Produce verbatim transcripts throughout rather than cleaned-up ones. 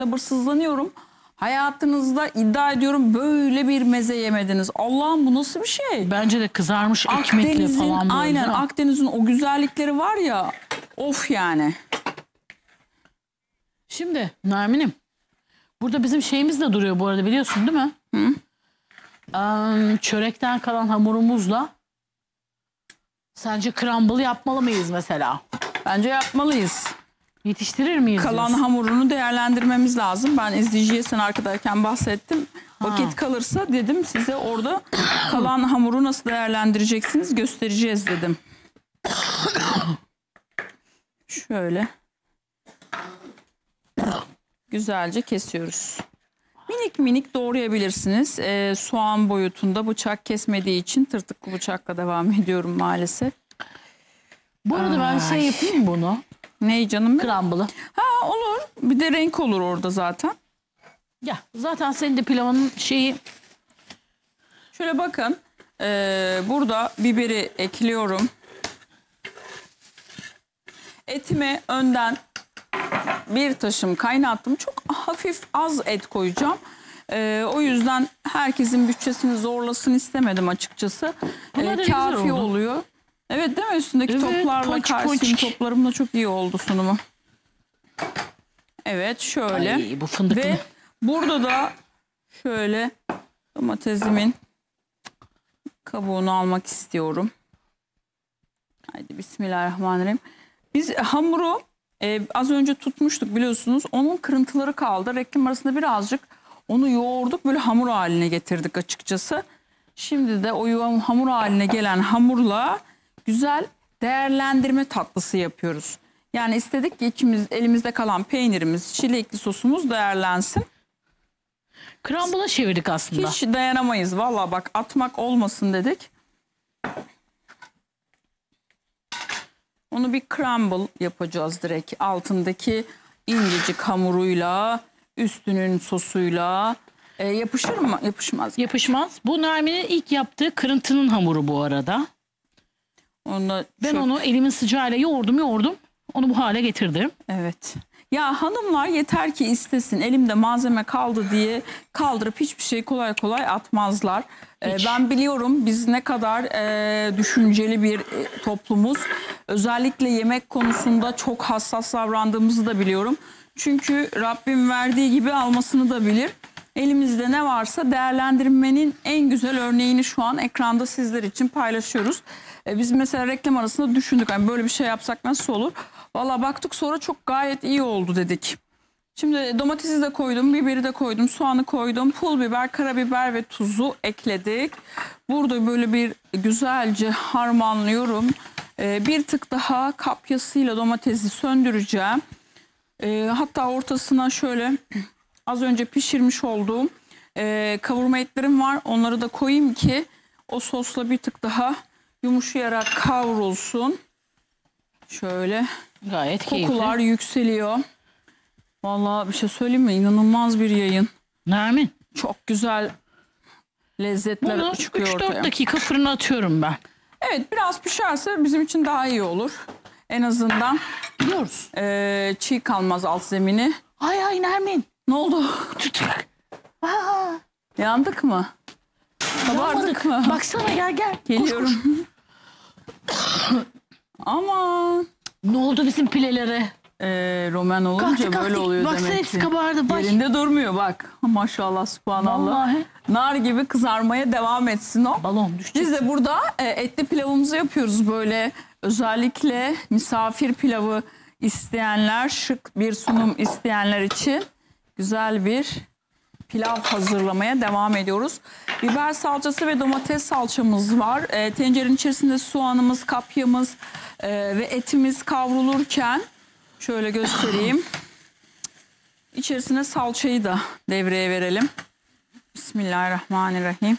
Sabırsızlanıyorum. Hayatınızda iddia ediyorum böyle bir meze yemediniz. Allah'ım bu nasıl bir şey? Bence de kızarmış ekmekle falan böyle. Aynen Akdeniz'in o güzellikleri var ya. Of yani. Şimdi Nermin'im, burada bizim şeyimiz de duruyor bu arada, biliyorsun değil mi? Hı? Ee, çörekten kalan hamurumuzla sence crumble yapmalı mıyız mesela? Bence yapmalıyız. Yetiştirir miyiz Kalan diyorsun? hamurunu değerlendirmemiz lazım. Ben izleyiciye sen arkadayken bahsettim. Ha. Vakit kalırsa dedim size orada kalan hamuru nasıl değerlendireceksiniz göstereceğiz dedim. Şöyle. Güzelce kesiyoruz. Minik minik doğrayabilirsiniz. Ee, soğan boyutunda, bıçak kesmediği için tırtıklı bıçakla devam ediyorum maalesef. Bu arada ben Ay. şey yapayım bunu. Ney canım? Crumble'ı. Ha olur. Bir de renk olur orada zaten. Ya zaten senin de pilavının şeyi. Şöyle bakın. Ee, burada biberi ekliyorum. Etimi önden bir taşım kaynattım. Çok hafif az et koyacağım. Ee, o yüzden herkesin bütçesini zorlasın istemedim açıkçası. Bunlar da Ee, güzel kafi oldu. oluyor. Evet değil mi? Üstündeki Evet, toplarla ponçik karşıyım ponçik. toplarımla çok iyi oldu sunumu. Evet şöyle. Ay, bu fındıklı. Ve burada da şöyle domatesimin kabuğunu almak istiyorum. Haydi bismillahirrahmanirrahim. Biz hamuru e, az önce tutmuştuk biliyorsunuz. Onun kırıntıları kaldı. Reklam arasında birazcık onu yoğurduk. Böyle hamur haline getirdik açıkçası. Şimdi de o yuvam hamur haline gelen hamurla güzel değerlendirme tatlısı yapıyoruz. Yani istedik ki içimiz, elimizde kalan peynirimiz, çilekli sosumuz değerlensin. Crumble'a çevirdik aslında. Hiç dayanamayız. Vallahi bak atmak olmasın dedik. Onu bir crumble yapacağız direkt. Altındaki incecik hamuruyla, üstünün sosuyla. E, yapışır mı? Yapışmaz. Yapışmaz. Bu Nermin'in ilk yaptığı kırıntının hamuru bu arada. Onunla Ben çok... onu elimin sıcağıyla yoğurdum yoğurdum. Onu bu hale getirdim. Evet. Ya hanımlar yeter ki istesin. Elimde malzeme kaldı diye kaldırıp hiçbir şey kolay kolay atmazlar. Ee, ben biliyorum biz ne kadar e, düşünceli bir e, toplumuz. Özellikle yemek konusunda çok hassas davrandığımızı da biliyorum. Çünkü Rabbim verdiği gibi almasını da bilir. Elimizde ne varsa değerlendirmenin en güzel örneğini şu an ekranda sizler için paylaşıyoruz. Ee, biz mesela reklam arasında düşündük. Hani böyle bir şey yapsak nasıl olur? Valla baktık sonra çok gayet iyi oldu dedik. Şimdi domatesi de koydum, biberi de koydum, soğanı koydum, pul biber, karabiber ve tuzu ekledik. Burada böyle bir güzelce harmanlıyorum. Ee, bir tık daha kapyasıyla domatesi söndüreceğim. Ee, hatta ortasına şöyle az önce pişirmiş olduğum e, kavurma etlerim var. Onları da koyayım ki o sosla bir tık daha yumuşayarak kavrulsun. Şöyle. Gayet Kokular keyifli. yükseliyor. Vallahi bir şey söyleyeyim mi? İnanılmaz bir yayın. Nermin. Çok güzel lezzetler Bunu çıkıyor üç dört ortaya. dakika fırına atıyorum ben. Evet biraz pişerse bizim için daha iyi olur. En azından Biliyoruz. e, çiğ kalmaz alt zemini. Ay ay Nermin. Ne oldu? Tutuk. Aa, Yandık mı? Kabardık mı? baksana gel gel. Geliyorum. Aman. Ne oldu bizim pilelere? Ee, Roman olunca Kalktı, böyle kalktı. oluyor Baksana demek hepsi ki. kabardı. Bak. Yerinde durmuyor bak. Maşallah subhanallah. Vallahi. Nar gibi kızarmaya devam etsin o. Balon düşecek. Biz de burada e, etli pilavımızı yapıyoruz böyle. Özellikle misafir pilavı isteyenler, şık bir sunum isteyenler için güzel bir pilav hazırlamaya devam ediyoruz. Biber salçası ve domates salçamız var. E, tencerenin içerisinde soğanımız, kapyamız e, ve etimiz kavrulurken şöyle göstereyim. İçerisine salçayı da devreye verelim. Bismillahirrahmanirrahim.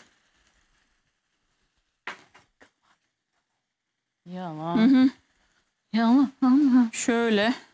Yalan. Hı hı. Yalan. Şöyle